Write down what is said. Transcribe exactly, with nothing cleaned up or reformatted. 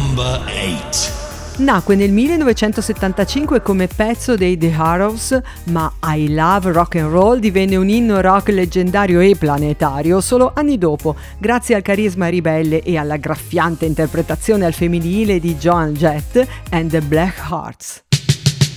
Number eight. Nacque nel millenovecentosettantacinque come pezzo dei The Arrows, ma I Love Rock and Roll divenne un inno rock leggendario e planetario solo anni dopo, grazie al carisma ribelle e alla graffiante interpretazione al femminile di Joan Jett and the Black Hearts.